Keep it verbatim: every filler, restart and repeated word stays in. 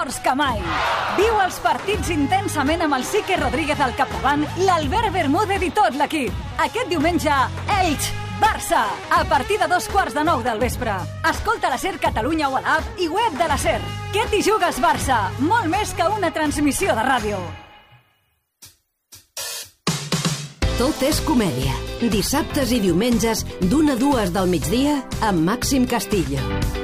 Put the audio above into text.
forts que mai. Viu els partits intensament amb el Sique Rodríguez al capdavant, l'Albert Bermúdez i tot l'equip. Aquest diumenge, Elx, Barça, a partir de dos quarts de nou del vespre. Escolta la SER Catalunya o a l'app i web de la SER. Què t'hi jugues, Barça? Molt més que una transmissió de ràdio. Tot és comèdia. Dissabtes i diumenges, d'una a dues del migdia, amb Màxim Castillo.